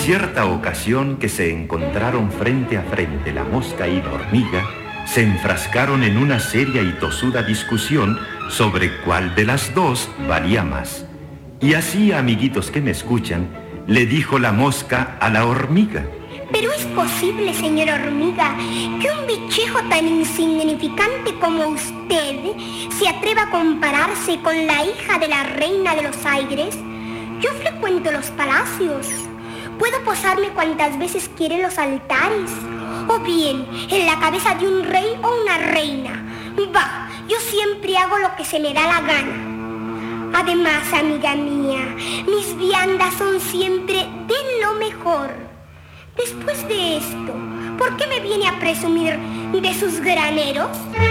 cierta ocasión que se encontraron frente a frente la mosca y la hormiga, se enfrascaron en una seria y tosuda discusión sobre cuál de las dos valía más. Y así, amiguitos que me escuchan, le dijo la mosca a la hormiga: ¿Pero es posible, señora hormiga, que un bichejo tan insignificante como usted se atreva a compararse con la hija de la reina de los aires? Yo frecuento los palacios. Puedo posarme cuantas veces quiera en los altares, o bien en la cabeza de un rey o una reina. Bah, yo siempre hago lo que se me da la gana. Además, amiga mía, mis viandas son siempre de lo mejor. Después de esto, ¿por qué me viene a presumir de sus graneros?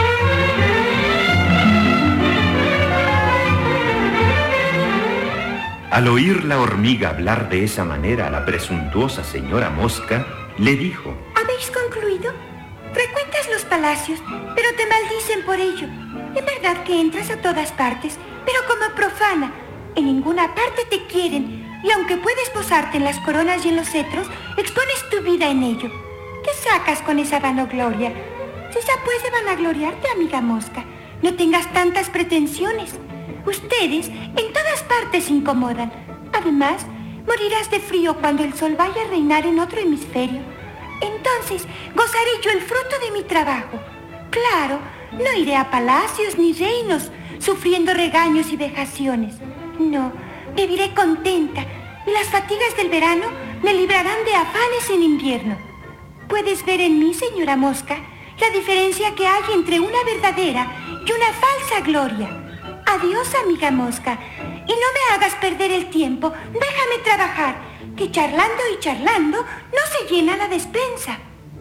Al oír la hormiga hablar de esa manera a la presuntuosa señora mosca, le dijo: ¿Habéis concluido? Frecuentas los palacios, pero te maldicen por ello. Es verdad que entras a todas partes, pero como profana. En ninguna parte te quieren, y aunque puedes posarte en las coronas y en los cetros, expones tu vida en ello. ¿Qué sacas con esa vanagloria? Si ya puedes vanagloriarte, amiga mosca, no tengas tantas pretensiones. Ustedes en todas partes incomodan. Además, morirás de frío cuando el sol vaya a reinar en otro hemisferio. Entonces, gozaré yo el fruto de mi trabajo. Claro, no iré a palacios ni reinos, sufriendo regaños y vejaciones. No, viviré contenta, y las fatigas del verano me librarán de afanes en invierno. Puedes ver en mí, señora mosca, la diferencia que hay entre una verdadera y una falsa gloria. Adiós, amiga mosca, y no me hagas perder el tiempo. Déjame trabajar, que charlando y charlando no se llena la despensa.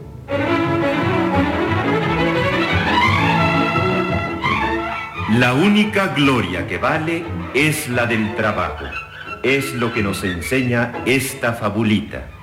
La única gloria que vale es la del trabajo. Es lo que nos enseña esta fabulita.